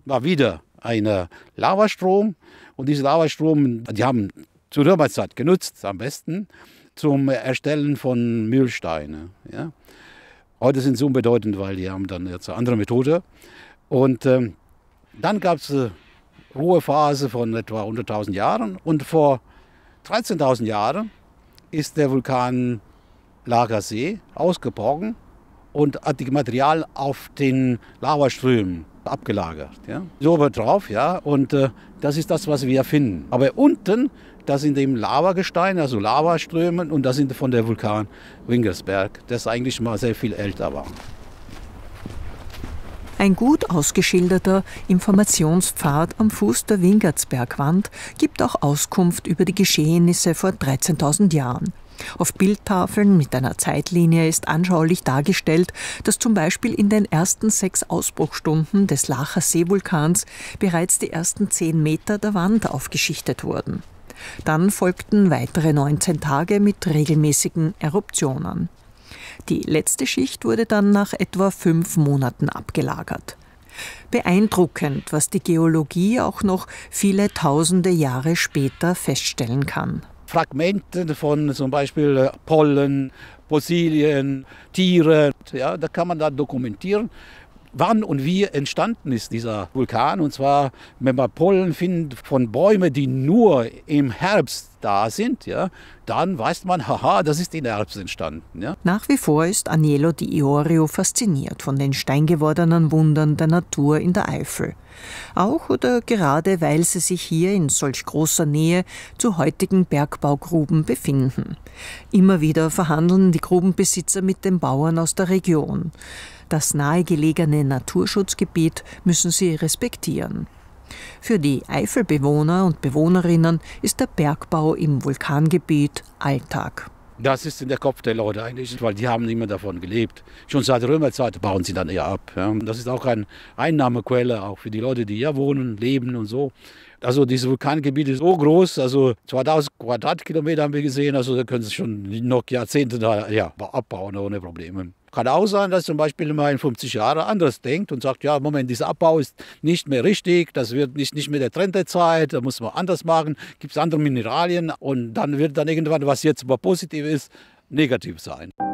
war wieder ein Lavastrom. Und dieser Lavastrom, die haben zur Römerzeit genutzt, am besten, zum Erstellen von Mühlsteinen. Ja. Heute sind sie unbedeutend, weil die haben dann jetzt eine andere Methode. Und dann gab es eine Ruhephase von etwa 100.000 Jahren. Und vor 13.000 Jahren ist der Vulkan Lagersee ausgebrochen und hat das Material auf den Lavaströmen abgelagert. Ja. So wird drauf, ja, und das ist das, was wir finden. Aber unten, das sind eben Lavagesteine, also Lavaströme, und das sind von der Vulkan Wingersberg, das eigentlich mal sehr viel älter war. Ein gut ausgeschilderter Informationspfad am Fuß der Wingertsbergwand gibt auch Auskunft über die Geschehnisse vor 13.000 Jahren. Auf Bildtafeln mit einer Zeitlinie ist anschaulich dargestellt, dass zum Beispiel in den ersten 6 Ausbruchstunden des Lacher Seevulkans bereits die ersten 10 Meter der Wand aufgeschichtet wurden. Dann folgten weitere 19 Tage mit regelmäßigen Eruptionen. Die letzte Schicht wurde dann nach etwa 5 Monaten abgelagert. Beeindruckend, was die Geologie auch noch viele tausende Jahre später feststellen kann. Fragmente von zum Beispiel Pollen, Fossilien, Tiere, ja, da kann man da dokumentieren, wann und wie entstanden ist dieser Vulkan. Und zwar, wenn man Pollen findet von Bäumen, die nur im Herbst da sind, ja, dann weiß man, haha, das ist im Herbst entstanden. Ja. Nach wie vor ist Agnello di Iorio fasziniert von den steingewordenen Wundern der Natur in der Eifel. Auch oder gerade weil sie sich hier in solch großer Nähe zu heutigen Bergbaugruben befinden. Immer wieder verhandeln die Grubenbesitzer mit den Bauern aus der Region. Das nahegelegene Naturschutzgebiet müssen sie respektieren. Für die Eifelbewohner und Bewohnerinnen ist der Bergbau im Vulkangebiet Alltag. Das ist in der Kopf der Leute eigentlich, weil die haben immer davon gelebt. Schon seit der Römerzeit bauen sie dann eher ab. Ja. Das ist auch eine Einnahmequelle, auch für die Leute, die hier wohnen, leben und so. Also dieses Vulkangebiet ist so groß, also 2000 Quadratkilometer haben wir gesehen, also da können sie schon noch Jahrzehnte da, ja, abbauen ohne Probleme. Kann auch sein, dass zum Beispiel mal in 50 Jahren anders denkt und sagt, ja, Moment, dieser Abbau ist nicht mehr richtig, das wird nicht mehr der Trend der Zeit, da muss man anders machen, gibt es andere Mineralien und dann wird dann irgendwann, was jetzt aber positiv ist, negativ sein.